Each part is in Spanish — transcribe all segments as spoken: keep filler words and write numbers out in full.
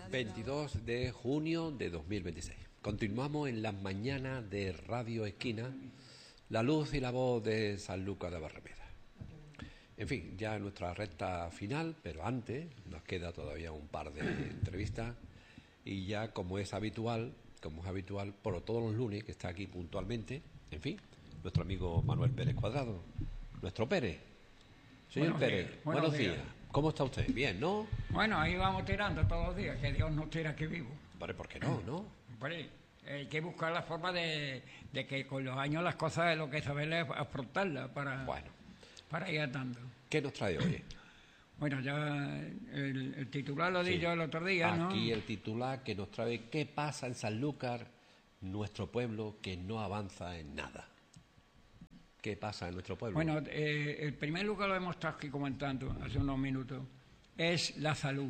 veintidós de junio de dos mil veintiséis. Continuamos en las mañanas de Radio Esquina, la luz y la voz de Sanlúcar de Barrameda. En fin, ya en nuestra recta final, pero antes nos queda todavía un par de entrevistas y ya como es habitual, como es habitual, por todos los lunes que está aquí puntualmente, en fin, nuestro amigo Manuel Pérez Cuadrado, nuestro Pérez. Señor Buenos Pérez, días, buenos, buenos días. días. ¿Cómo está usted? Bien, ¿no? Bueno, ahí vamos tirando todos los días, que Dios nos tira que vivo. Vale, ¿por qué no, no? Hombre, hay que buscar la forma de, de que con los años las cosas es lo que saber es afrontarlas para, Bueno, para ir andando. ¿qué nos trae hoy? Bueno, ya el, el titular lo di Sí. yo el otro día, ¿no? Aquí el titular que nos trae ¿qué pasa en Sanlúcar, nuestro pueblo que no avanza en nada? ¿Qué pasa en nuestro pueblo? Bueno, eh, el primer lugar lo hemos estado aquí comentando hace unos minutos, es la salud.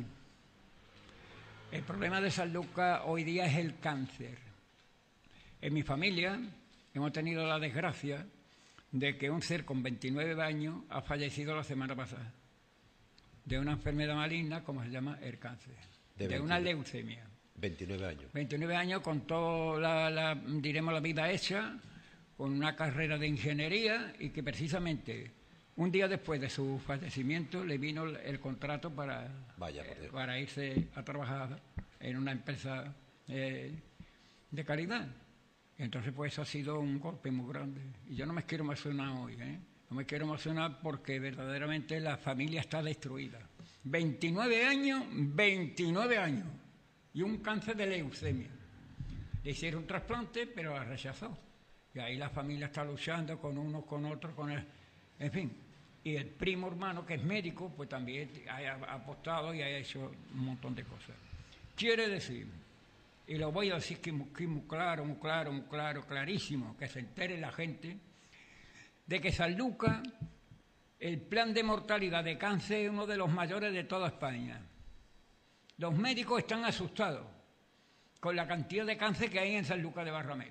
El problema de Sanlúcar hoy día es el cáncer. En mi familia hemos tenido la desgracia de que un ser con veintinueve años ha fallecido la semana pasada de una enfermedad maligna, como se llama el cáncer, de, de una leucemia. veintinueve años. veintinueve años con toda la, la, diremos, la vida hecha, con una carrera de ingeniería y que precisamente un día después de su fallecimiento le vino el, el contrato para, Vaya, eh, para irse a trabajar en una empresa eh, de caridad. Y entonces pues eso ha sido un golpe muy grande. Y yo no me quiero emocionar hoy, ¿eh? No me quiero emocionar porque verdaderamente la familia está destruida. veintinueve años, veintinueve años. Y un cáncer de leucemia. Le hicieron un trasplante, pero la rechazó. Y ahí la familia está luchando con unos, con otros, con el... En fin. Y el primo hermano, que es médico, pues también ha apostado y ha hecho un montón de cosas. Quiere decir, y lo voy a decir que muy, muy claro, muy claro, muy claro, clarísimo, que se entere la gente, de que Sanlúcar, el plan de mortalidad de cáncer es uno de los mayores de toda España. Los médicos están asustados con la cantidad de cáncer que hay en Sanlúcar de Barrameda.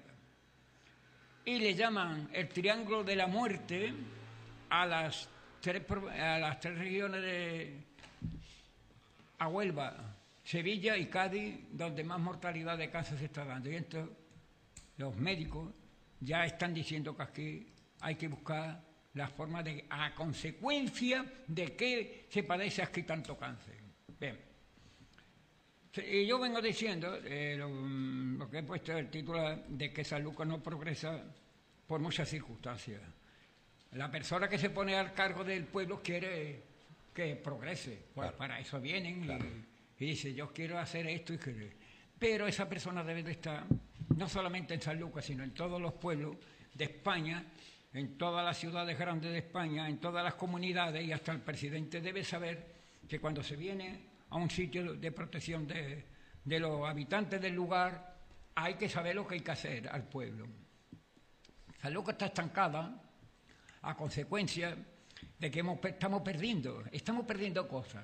Y le llaman el triángulo de la muerte a las tres, a las tres regiones de a Huelva, Sevilla y Cádiz, donde más mortalidad de cáncer se está dando. Y entonces los médicos ya están diciendo que aquí hay que buscar la forma de, a consecuencia de que se padece aquí tanto cáncer. Bien. Y yo vengo diciendo, eh, lo, lo que he puesto el título de que Sanlúcar no progresa por muchas circunstancias. La persona que se pone al cargo del pueblo quiere que progrese, pues claro. Para eso vienen claro. y, y dice yo quiero hacer esto y quiero. Pero esa persona debe de estar no solamente en Sanlúcar, sino en todos los pueblos de España, en todas las ciudades grandes de España, en todas las comunidades, y hasta el presidente debe saber que cuando se viene a un sitio de protección de, de los habitantes del lugar, hay que saber lo que hay que hacer al pueblo. Sanlúcar está estancada a consecuencia de que hemos, estamos perdiendo, estamos perdiendo cosas.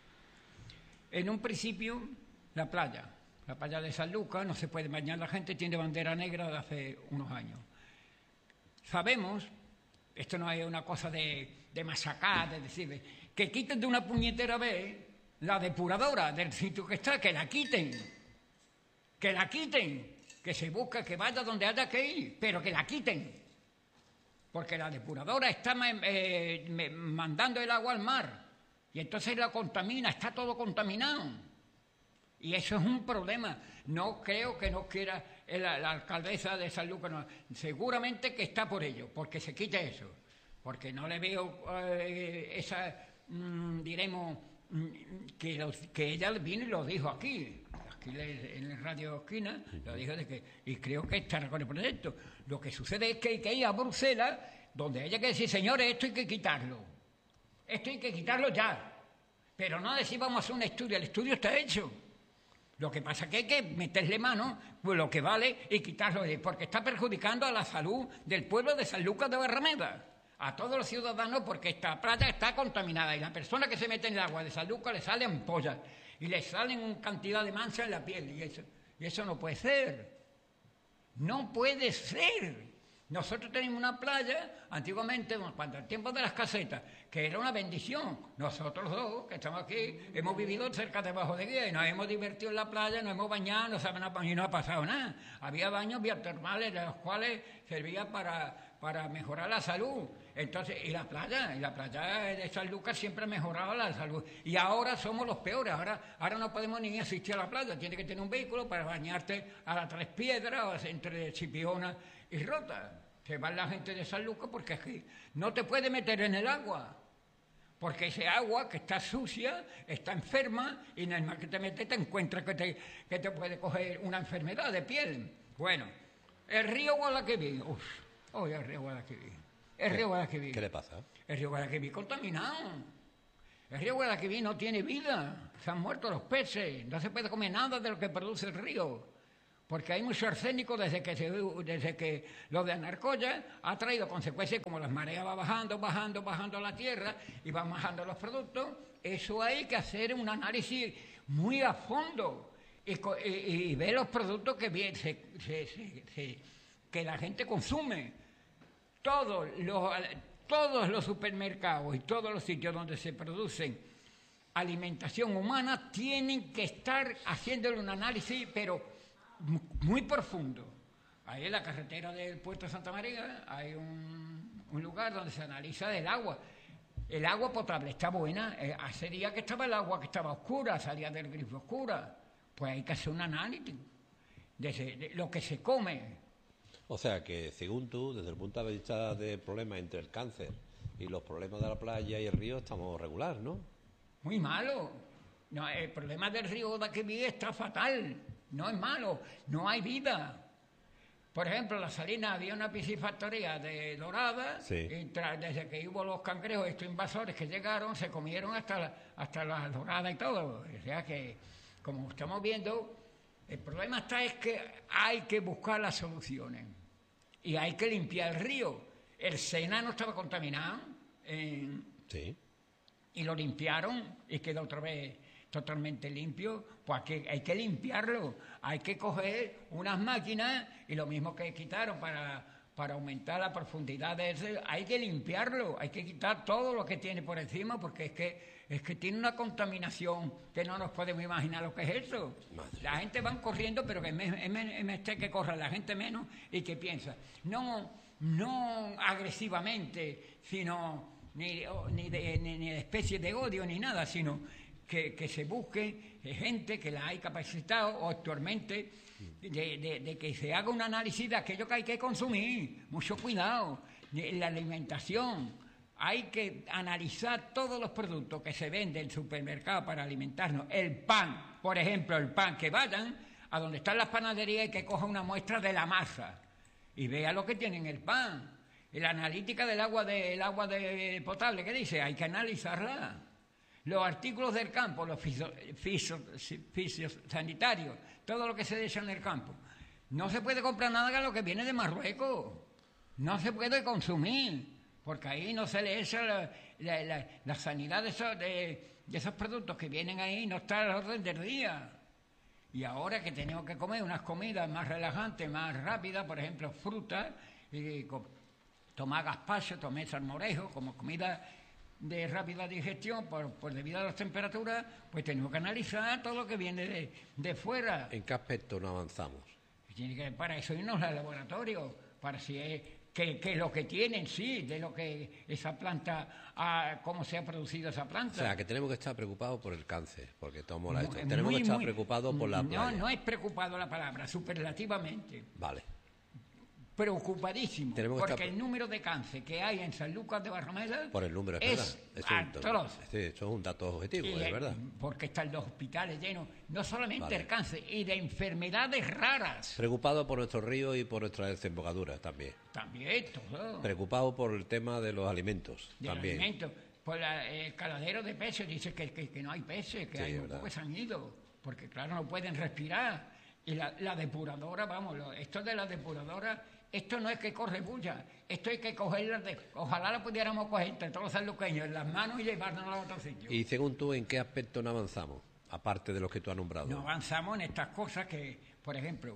En un principio, la playa, la playa de Sanlúcar, no se puede bañar la gente, tiene bandera negra de hace unos años. Sabemos, esto no es una cosa de, de masacar, de decir, que quiten de una puñetera vez la depuradora del sitio que está, que la quiten, que la quiten, que se busque, que vaya donde haya que ir, pero que la quiten, porque la depuradora está eh, mandando el agua al mar y entonces la contamina, está todo contaminado y eso es un problema. No creo que no quiera la, la alcaldesa de Sanlúcar, no, seguramente que está por ello, porque se quite eso, porque no le veo eh, esa, mmm, diremos, Que, lo, que ella vino y lo dijo aquí, aquí en Radio Esquina, lo dijo de que, y creo que estará con el proyecto. Lo que sucede es que hay que ir a Bruselas, donde haya que decir, señores, esto hay que quitarlo, esto hay que quitarlo ya, pero no decir vamos a hacer un estudio, el estudio está hecho. Lo que pasa es que hay que meterle mano, pues lo que vale, y quitarlo, porque está perjudicando a la salud del pueblo de Sanlúcar de Barrameda, a todos los ciudadanos, porque esta playa está contaminada y la persona que se mete en el agua de Sanlúcar le salen ampollas y le salen una cantidad de manchas en la piel y eso, y eso no puede ser, no puede ser. Nosotros tenemos una playa, antiguamente, cuando el tiempo de las casetas, que era una bendición. Nosotros dos, que estamos aquí, hemos vivido cerca de Bajo de Guía y nos hemos divertido en la playa, nos hemos bañado, no saben, y no ha pasado nada. Había baños biotermales, de los cuales servía para, para mejorar la salud. Entonces, y la playa, y la playa de San Lucas siempre ha mejorado la salud. Y ahora somos los peores, ahora, ahora no podemos ni asistir a la playa, tienes que tener un vehículo para bañarte a las Tres Piedras, entre Chipiona y Rota. Se va la gente de San Lucas porque aquí no te puede meter en el agua, porque ese agua que está sucia, está enferma, y nada más que te metes te encuentras que te, que te puede coger una enfermedad de piel. Bueno, el río Guadalquivir, uff, oh, el río Guadalquivir, el río Guadalquivir. ¿Qué le pasa? El río Guadalquivir contaminado. El río Guadalquivir no tiene vida, se han muerto los peces, no se puede comer nada de lo que produce el río. Porque hay mucho arsénico desde que, se, desde que lo de Anarcoya ha traído consecuencias como las mareas va bajando, bajando, bajando la tierra y van bajando los productos. Eso hay que hacer un análisis muy a fondo y, y, y ver los productos que, bien, se, se, se, se, que la gente consume. Todos los, todos los supermercados y todos los sitios donde se producen alimentación humana tienen que estar haciéndole un análisis, pero muy profundo. Ahí en la carretera del puerto de Santa María hay un, un lugar donde se analiza el agua. El agua potable está buena. Eh, hace días que estaba el agua que estaba oscura, salía del grifo oscura. Pues hay que hacer un análisis de, ese, de lo que se come. O sea que, según tú, desde el punto de vista del problema entre el cáncer y los problemas de la playa y el río, estamos regular, ¿no? Muy malo. No, el problema del río Guadalquivir está fatal. No es malo, no hay vida. Por ejemplo, en la Salina había una piscifactoría de dorada, sí. Y tra- desde que hubo los cangrejos, estos invasores que llegaron, se comieron hasta la, hasta la dorada y todo. O sea que, como estamos viendo, el problema está es que hay que buscar las soluciones y hay que limpiar el río. El Sena no estaba contaminado eh, sí. y lo limpiaron y quedó otra vez totalmente limpio. Pues hay que, hay que limpiarlo, hay que coger unas máquinas y lo mismo que quitaron para, para aumentar la profundidad de ese, hay que limpiarlo, hay que quitar todo lo que tiene por encima, porque es que es que tiene una contaminación que no nos podemos imaginar lo que es eso. Madre. La gente va corriendo, pero que es menester que corra la gente menos y que piensa, no, no agresivamente, sino ni, ni, de, ni, ni de especie de odio ni nada, sino Que, que se busque gente que la hay capacitado o actualmente de, de, de que se haga un análisis de aquello que hay que consumir. Mucho cuidado. La alimentación. Hay que analizar todos los productos que se venden en el supermercado para alimentarnos. El pan, por ejemplo, el pan, que vayan a donde están las panaderías y que cojan una muestra de la masa y vea lo que tiene en el pan. Y la analítica del agua de, el agua de potable, ¿qué dice? Hay que analizarla. Los artículos del campo, los fitosanitarios, todo lo que se deja en el campo. No se puede comprar nada de lo que viene de Marruecos. No se puede consumir, porque ahí no se le echa la, la, la, la sanidad de esos, de, de esos productos que vienen ahí, no está a la orden del día. Y ahora que tenemos que comer unas comidas más relajantes, más rápidas, por ejemplo, frutas, y tomar gazpacho, tomar salmorejo, como comida de rápida digestión, por, por debido a las temperaturas, pues tenemos que analizar todo lo que viene de, de fuera. ¿En qué aspecto no avanzamos? Tiene que, para eso irnos al laboratorio, para si es que, que lo que tienen, sí, de lo que esa planta, a, cómo se ha producido esa planta. O sea, que tenemos que estar preocupados por el cáncer, porque tomo la esto. Muy, Tenemos que estar muy, preocupados por la playa. No, no es preocupado la palabra, superlativamente. Vale. Preocupadísimo, Tenemos porque estar... el número de cáncer que hay en San Lucas de Barrameda por el número, es, es verdad. Es sí, eso es un dato objetivo, y, es verdad. Porque están los hospitales llenos, no solamente vale. el cáncer, y de enfermedades raras. Preocupado por nuestros ríos y por nuestras desembocaduras también. También, todo. Preocupado por el tema de los alimentos, de también. Alimentos. Por la, el caladero de peces dice que, que, que no hay peces, que sí, hay un poco que se han ido, porque claro, no pueden respirar. Y la, la depuradora, vamos, lo, esto de la depuradora... Esto no es que corre bulla, esto hay que cogerla, de, ojalá la pudiéramos coger entre todos los sanluqueños en las manos y llevárnosla a otro sitio. Y según tú, ¿en qué aspecto no avanzamos? Aparte de los que tú has nombrado. No avanzamos en estas cosas que, por ejemplo,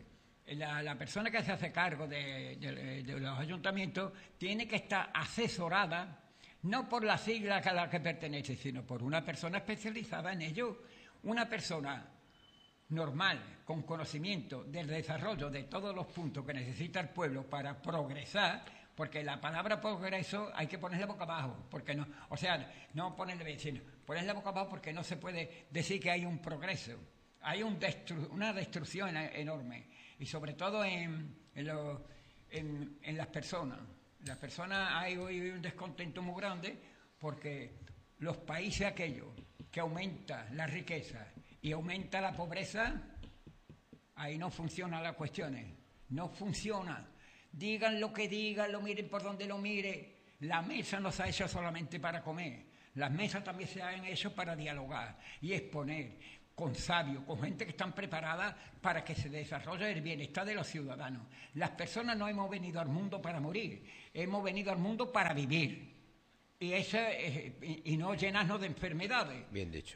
la, la persona que se hace cargo de, de, de los ayuntamientos tiene que estar asesorada no por la sigla a la que pertenece, sino por una persona especializada en ello. Una persona normal, con conocimiento del desarrollo de todos los puntos que necesita el pueblo para progresar, porque la palabra progreso hay que ponerla boca abajo, porque no, o sea, no ponerle bien, sino ponerla boca abajo porque no se puede decir que hay un progreso, hay un destru, una destrucción enorme, y sobre todo en, en, lo, en, en las personas. Las personas, hay hoy un descontento muy grande porque los países aquellos que aumenta la riqueza y aumenta la pobreza, ahí no funcionan las cuestiones, no funciona. Digan lo que digan, lo miren por donde lo mire, la mesa no se ha hecho solamente para comer, las mesas también se han hecho para dialogar y exponer con sabios, con gente que están preparada para que se desarrolle el bienestar de los ciudadanos. Las personas no hemos venido al mundo para morir, hemos venido al mundo para vivir y, ese, y no llenarnos de enfermedades. Bien dicho.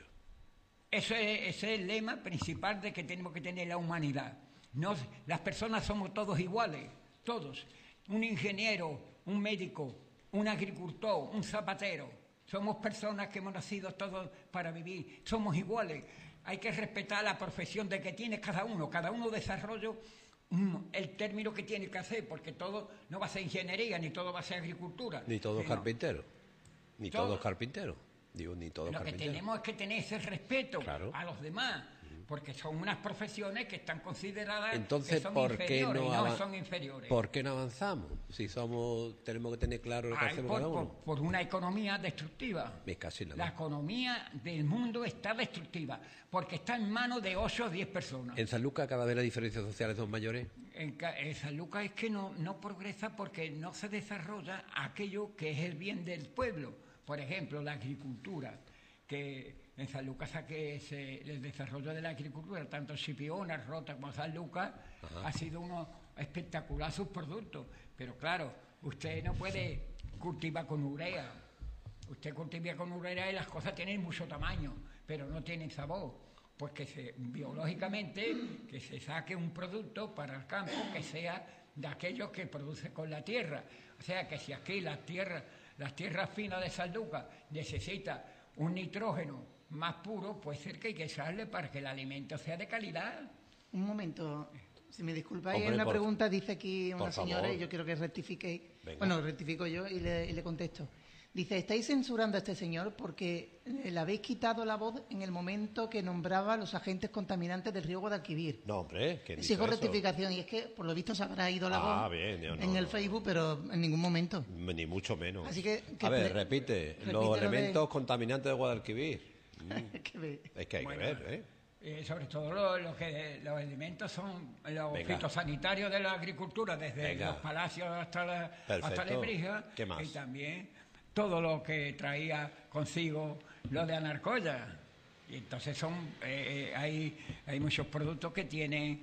Ese, ese es el lema principal de que tenemos que tener la humanidad. No, las personas somos todos iguales, todos. Un ingeniero, un médico, un agricultor, un zapatero. Somos personas que hemos nacido todos para vivir. Somos iguales. Hay que respetar la profesión de que tiene cada uno. Cada uno desarrolla um, el término que tiene que hacer, porque todo no va a ser ingeniería, ni todo va a ser agricultura. Ni todo sino, carpintero. Ni todo, todo carpintero. Digo, ni todo Lo carpintero. que tenemos es que tener ese respeto claro. a los demás, porque son unas profesiones que están consideradas Entonces, que son ¿por inferiores qué no, y av- no son inferiores. ¿Por qué no avanzamos? Si somos, tenemos que tener claro lo que Ay, hacemos por, cada uno. por, por una economía destructiva. Me casi en la La mano. economía del mundo está destructiva, porque está en manos de ocho o diez personas. En San Lucas cada vez las diferencias sociales son mayores. En, ca- en San Lucas es que no, no progresa porque no se desarrolla aquello que es el bien del pueblo. Por ejemplo, la agricultura, que en San Lucas que se, el desarrollo de la agricultura, tanto Chipiona, Rota como San Lucas, Ajá. ha sido uno espectacular sus productos. Pero claro, usted no puede cultivar con urea. Usted cultiva con urea y las cosas tienen mucho tamaño, pero no tienen sabor. Pues que se, biológicamente, que se saque un producto para el campo que sea de aquellos que produce con la tierra. O sea, que si aquí la tierra, las tierras finas de San Lucas necesita un nitrógeno más puro, puede ser que hay que echarle para que el alimento sea de calidad. Un momento, si me disculpáis, Hombre, hay una por- pregunta, dice aquí una por señora favor. y yo quiero que rectifiquéis. Venga. Bueno, rectifico yo y le, y le contesto. Dice, ¿estáis censurando a este señor porque eh, le habéis quitado la voz en el momento que nombraba los agentes contaminantes del río Guadalquivir? No, hombre, ¿quién dice Exijo eso? rectificación y es que por lo visto se habrá ido la Ah, voz bien, yo no, en el no. Facebook, pero en ningún momento. Ni mucho menos. Así que- que a ver, pre- repite. repite Los lo de- elementos contaminantes de Guadalquivir. Mm, Que ve- es que hay Bueno, que ver, ¿eh? Eh, sobre todo lo, lo que los alimentos son los Venga. fitosanitarios de la agricultura, desde Venga. los palacios hasta la, Perfecto. hasta la Lebrija, ¿Qué más? y también todo lo que traía consigo lo de Anarcoya. Y entonces son eh, eh, hay, hay muchos productos que tienen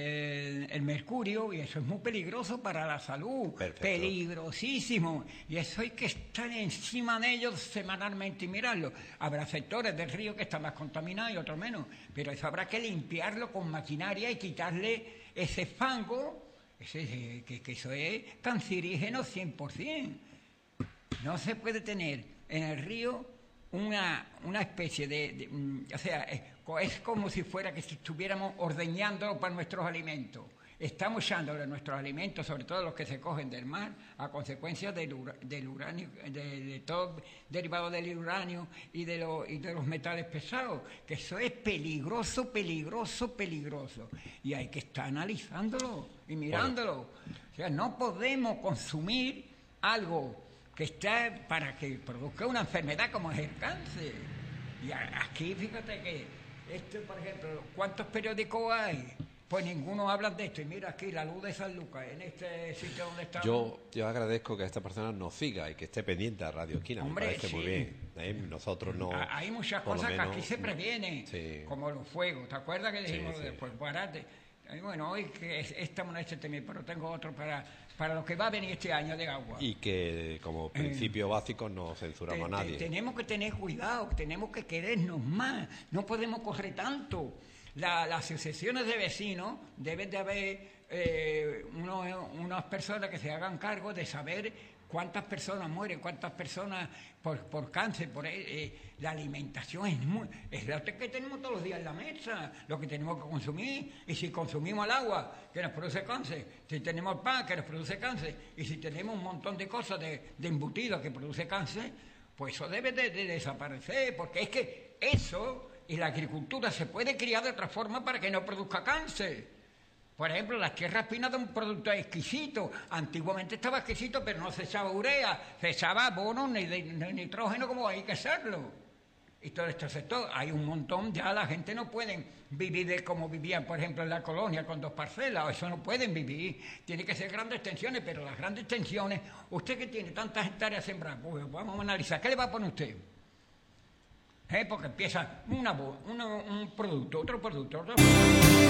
eh, el mercurio y eso es muy peligroso para la salud. Perfecto. Peligrosísimo. Y eso hay que estar encima de ellos semanalmente y mirarlo. Habrá sectores del río que están más contaminados y otros menos, pero eso habrá que limpiarlo con maquinaria y quitarle ese fango, ese, que, que eso es cancerígeno cien por ciento. No se puede tener en el río una, una especie de, de, mm, o sea, es, co- es como si fuera que si estuviéramos ordeñándolo para nuestros alimentos. Estamos echándole nuestros alimentos, sobre todo los que se cogen del mar, a consecuencia del, ura- del uranio, de, de todo derivado del uranio y de, lo- y de los metales pesados, que eso es peligroso, peligroso, peligroso. Y hay que estar analizándolo y mirándolo. O sea, no podemos consumir algo que está para que produzca una enfermedad como es el cáncer. Y a- aquí, fíjate que, esto, por ejemplo, ¿cuántos periódicos hay? Pues ninguno habla de esto. Y mira aquí, la luz de San Lucas, en este sitio donde estamos. Yo, yo agradezco que esta persona nos siga y que esté pendiente a Radio Esquina. Hombre, me parece sí. muy bien. ¿eh? Nosotros no. Ah, hay muchas por lo cosas que menos, aquí se previenen, sí. como los fuegos. ¿Te acuerdas que dijimos Sí, sí. después, parate? Y bueno, hoy que es- estamos en este tema, pero tengo otro para, para lo que va a venir este año de agua. Y que como principio básico no censuramos Te- a te- nadie. tenemos que tener cuidado, tenemos que querernos más, no podemos correr tanto. La, las asociaciones de vecinos deben de haber eh, uno, unas personas que se hagan cargo de saber cuántas personas mueren, cuántas personas por, por cáncer, por eh, la alimentación es muy, es lo que tenemos todos los días en la mesa, lo que tenemos que consumir, y si consumimos el agua que nos produce cáncer, si tenemos el pan que nos produce cáncer, y si tenemos un montón de cosas de, de embutidos que produce cáncer, pues eso debe de, de desaparecer, porque es que eso y la agricultura se puede criar de otra forma para que no produzca cáncer. Por ejemplo, las tierras pinas de un producto exquisito. Antiguamente estaba exquisito, pero no se echaba urea, se echaba abono ni de ni nitrógeno como hay que hacerlo. Y todo este sector, hay un montón, ya la gente no puede vivir de como vivían, por ejemplo, en la colonia con dos parcelas, eso no pueden vivir. Tiene que ser grandes extensiones, pero las grandes extensiones, usted que tiene tantas hectáreas sembradas, pues vamos a analizar, ¿qué le va a poner usted? ¿Eh? Porque empieza una, una, un producto, otro producto, otro producto.